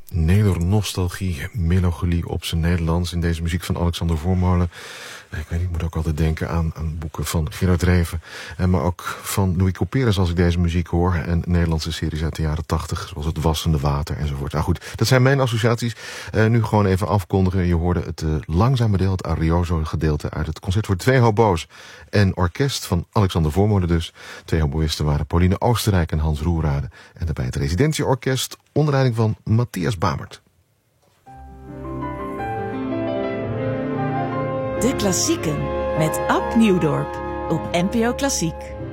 Nedernostalgie, melancholie op zijn Nederlands in deze muziek van Alexander Voormolen. Ik weet niet, ik moet ook altijd denken aan boeken van Gerard Reven. Maar ook van Louis Couperus als ik deze muziek hoor. En Nederlandse series uit de jaren 80, zoals Het Wassende Water enzovoort. Nou goed, dat zijn mijn associaties. Nu gewoon even afkondigen. Je hoorde het langzame deel, het arioso gedeelte uit het concert voor 2 hobo's en orkest van Alexander Voormolen dus. 2 hoboïsten waren Pauline Oostenrijk en Hans Roerade. En daarbij het residentieorkest onder leiding van Matthias Bamert. De Klassieken met Ab Nieuwdorp op NPO Klassiek.